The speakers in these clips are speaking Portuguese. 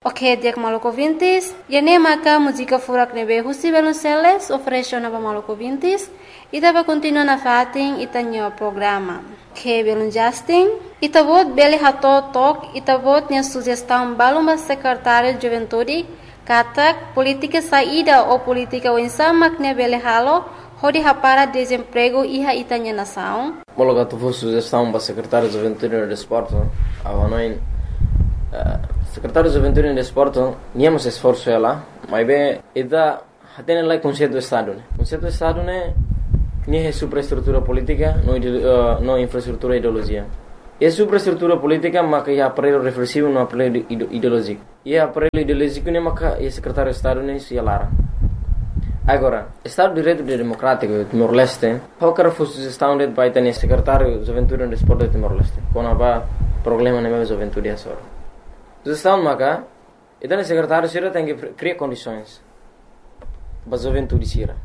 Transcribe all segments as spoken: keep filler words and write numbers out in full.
Ok, dia maluco vintis. E nem maca música furak nebe husi belunceles oferece na maluco vintis. E dava continua na fatin e tanho programa. Que belun Justin. E tabot beli hato tok e tabot nia sugestão baluma secretário de juventude. Katak política saída ou política wensamak ne beli halo. Hodi hapara desemprego iha itanya nação. Mologa tu sugestão para secretário de juventude e desporto. Avanoin secretário de juventude e desporto, niamos esforço ela, mas bem, ida tem lá conceito do estado, né? Conceito do estado né, nem é superestrutura política, não uh, não infraestrutura ideologia. É superestrutura política, mas é aparelho reflexivo, não aparelho ideológico. E é aparelho ideológico né, mas é secretário de estado né, se alara. Agora, Estado de Direito Democrático Timor-Leste, qualquer sugestão de vai ter secretário de juventude e desporto de Timor-Leste, quando há problema na minha juventude é só. Sugestão maca, então o secretário Sira tem que criar condições para a juventude Sira.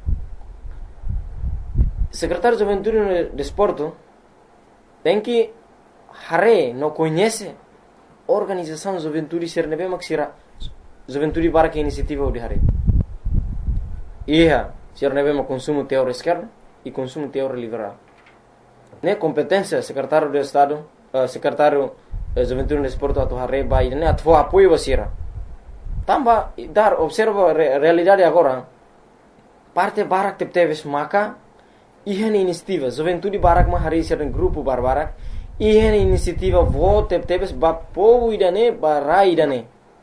O secretário de juventude e desporto tem que hare não conhece a organização de juventude Sira nebe mak Sira juventude para que iniciativa de hare. Ia Sira nebe mak consumo teórico esquerdo e consumo teórico liberal. Ne competência secretário de Estado, uh, secretário juventude no esporte atau hari bayi ini atau apoio basira. Tambah dar observa re, realidade agora. Parte barak tep teves maka ihan inisiativa juventude barak ma hari sering grupo barbarak ihan inisiativa vo tep teves ba povo idane barai idane.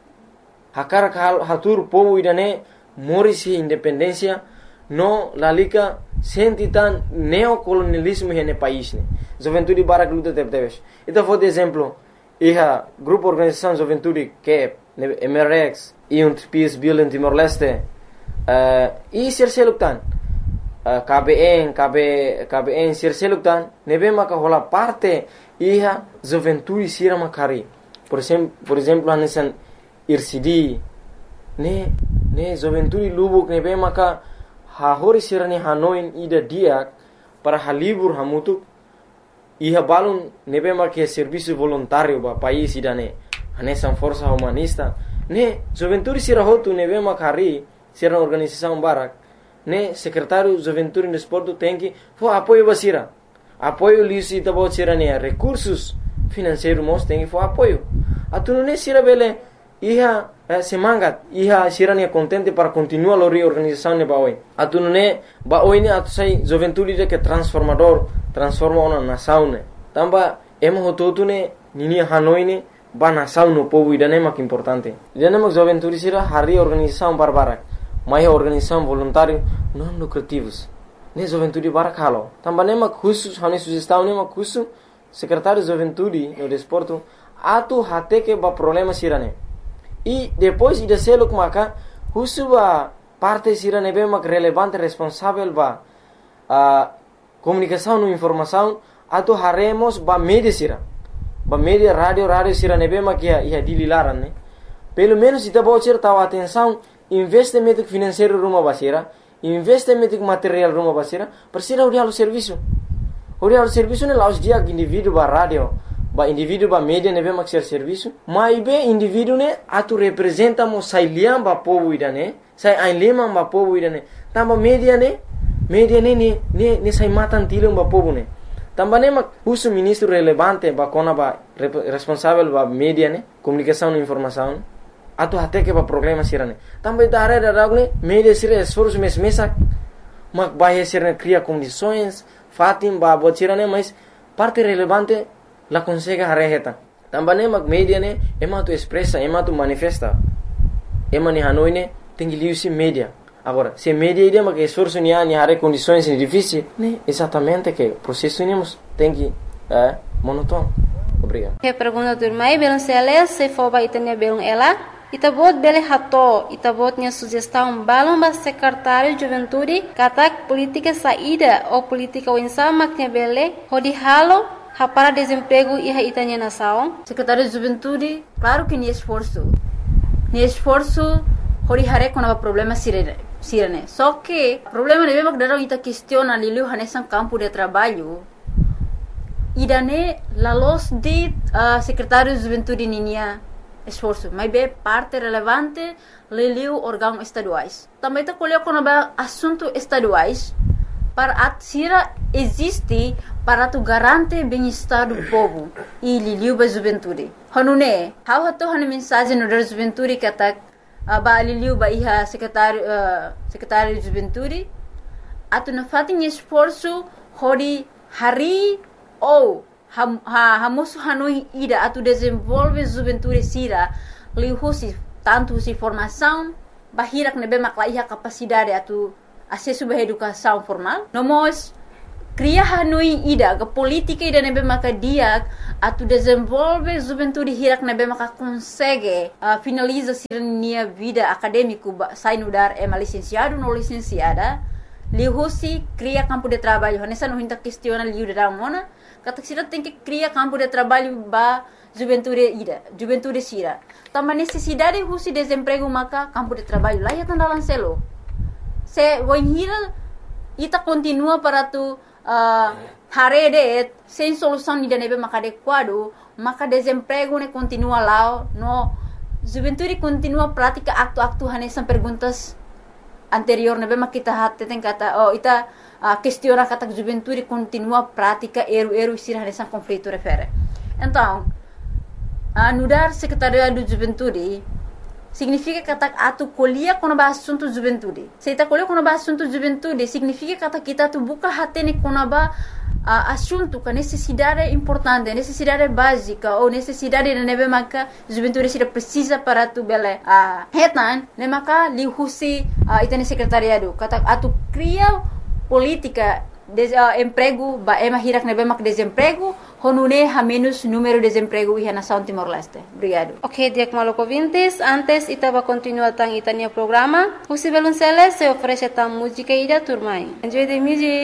Hakar hal hatur povo idane morisi independência no lalika sentitan neocolonialismo hene país ne. Juventude barak luta tep teves. Itu foi de exemplo. Iha grupo organização juventude que é M R X e um Peace Building Timor-Leste uh, e serseluktan uh, K B N K B K B N serseluktan nebe maka hola parte iha juventude sira makari por exemplo por exemplo anesan I R C D ne ne juventude lubuk nebe maka ha hori sira ni hanoin ida dia para halibur hamutuk iha balun nebe marque serviço voluntário ba país idane anesan força humanista ne juventude sira hotu nebe makari sira organização barak ne secretário juventude e desporto tem que fo apoio basira apoio lisi tabo sira ne recursos financeiros mos tem que fo apoio atuno ne sira bele iha eh, semangat iha sira ne contente para continuar a reorganização ne ba oi atuno ne ba oi ne atu sai juventude de que transformador transforma uma nação né tamba emo hototu né nini hanoi né ba nação no povo idane mak importante idane mak juventude sira hari organização barbarak mai organização voluntário não lucrativos né juventude barak halo tamba ne mak khusus hani sugestão ne mak khusus secretário de juventude e desporto atu hate que ba problema sira né e depois ida seluk maka khusus ba parte sira ne be mak relevante responsável ba a comunicação e informação atau haremos ba media sira ba media rádio rádio sira nebe makia ia dililaran né pelo menos ita bocor tahu atenção investimento financeiro rumah basira investimento material rumah basira persira udah alu serviço udah alu serviço ne laus dia indivíduo ba rádio ba indivíduo ba media nebe mak ser serviço mai be indivíduo ne atu representa mo sailiam ba povo idane sai ainlema ba povo idane tamba media ne media ne ne ne ne sai matan tilum ba povo ne tamba ne mak uso ministro relevante ba kona ba responsável ba media ne comunicação e informação atu até que ba problema sirane tamba ita are da ne media sira esforço mes mesak mak ba sirane cria condições fatim ba botirane mas parte relevante la consegue hareheta tamba ne mak media ne ema tu expressa ema tu manifesta ema ni hanoi ne tengi liusi media. Agora, se media ideia que esforço ni ani hare condições difíceis, né? Exatamente que o processo nemos tem que é monótono. Obrigado. Que pergunta do irmão, belum seles se for ba itanya belum ela, itabot bele hato, itabot nya sugestão balum ba secretário de juventude, katak política saída ou política winsama que bele, hodi halo para desemprego e itanya nação. Secretário de juventude, claro que ni esforço. Ni esforço hori hare quando há problema sirene. Sirene. Só que o problema é que darão ita questiona lilu hanesan campo de trabalho. Idane la los de uh, secretário de juventude ninia esforço, mas é parte relevante liliu órgãos estaduais. Também está colhendo quando é assunto estaduais para a Sira existe para tu garantir bem-estar do povo e liliu ba juventude. Hanune, how hato hanu mensagem no da juventude que tá ba liliu ba iha secretário uh, secretário de juventude atu na fatin esforço hori hari ou ha ha hamusu hanui ida atu desenvolve juventude Sira liu husi tanto si formação bahirak nebe makla iha capacidade atu acesso à educação formal. Nós cria hanui ida ke política ida nebe maka dia atu desenvolve juventude hirak nebe maka consegue uh, finaliza sirnia vida acadêmico sai no dar é licenciado no licenciada lihusi cria campo de trabalho nessa não hinta questiona liu de mona kata sira tem que cria campo de trabalho ba juventude ida juventude Sira também necessidade husi desemprego maka campo de trabalho lá ya tanda lancelo se wanhira ita continua para tu uh, harede sem solução ida nebe maka adequado maka desemprego ne continua lá no juventude continua prática acto-acto hanesan perguntas anterior nebe maka kita hatte tem kata oh ita uh, questiona kata juventude continua prática eru-eru Sira hanesan conflito refere então uh, nudar secretariado de juventude significa que atu colhia quando ba assunto juventude. Se ta colhia quando ba assunto juventude, significa que kita tu buka hatene quando ba uh, assunto que necessidade importante, necessidade básica ou necessidade de nebe maka juventude Sira precisa para tu bele. Ah, uh, hetan, ne maka li husi uh, itene secretariado. Kata atu cria política de uh, emprego ba ema hirak nebe mak desemprego honune ha menos número de desemprego e nação Timor-Leste. Obrigado. Ok, Diak Maloko Vintes, antes itaba continua tang itania programa. Husi Belunceles se oferece tang música ida turmai. Enjoy the music.